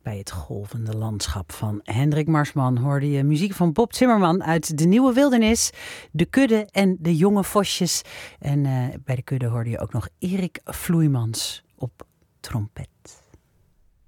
Bij het golvende landschap van Hendrik Marsman hoorde je muziek van Bob Zimmerman uit De Nieuwe Wildernis, De Kudde en De Jonge Vosjes. En bij De Kudde hoorde je ook nog Erik Vloeimans op trompet.